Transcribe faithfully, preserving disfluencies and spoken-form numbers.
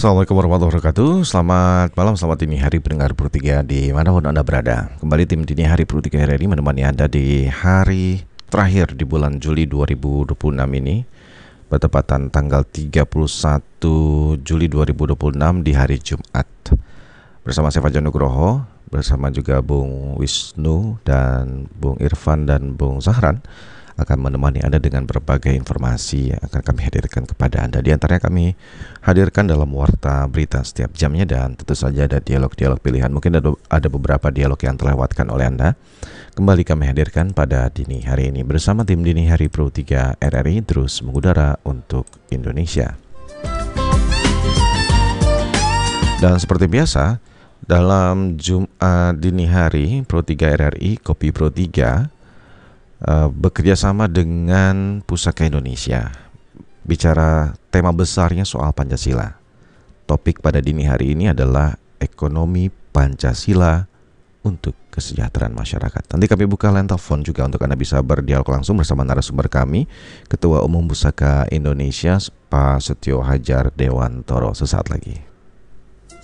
Assalamualaikum warahmatullahi wabarakatuh. Selamat malam, selamat dini hari pendengar Pro tiga dimanapun Anda berada. Kembali tim Dini Hari Pro tiga R R I menemani Anda di hari terakhir di bulan Juli dua ribu dua puluh enam ini, bertepatan tanggal tiga puluh satu Juli dua ribu dua puluh enam di hari Jumat. Bersama saya Fajar Nugroho, bersama juga Bung Wisnu dan Bung Irfan dan Bung Zahran akan menemani Anda dengan berbagai informasi yang akan kami hadirkan kepada Anda. Di antaranya kami hadirkan dalam warta berita setiap jamnya, dan tentu saja ada dialog-dialog pilihan. Mungkin ada, ada beberapa dialog yang terlewatkan oleh Anda. Kembali kami hadirkan pada dini hari ini bersama tim Dini Hari Pro tiga R R I terus mengudara untuk Indonesia. Dan seperti biasa, dalam Jumat dini hari Pro tiga R R I, Kopi Pro tiga Uh, bekerja sama dengan Pusaka Indonesia, bicara tema besarnya soal Pancasila. Topik pada dini hari ini adalah ekonomi Pancasila untuk kesejahteraan masyarakat. Nanti kami buka line telepon juga untuk Anda bisa berdialog langsung bersama narasumber kami, Ketua Umum Pusaka Indonesia Pak Setio Hadjar Dewantoro, sesaat lagi.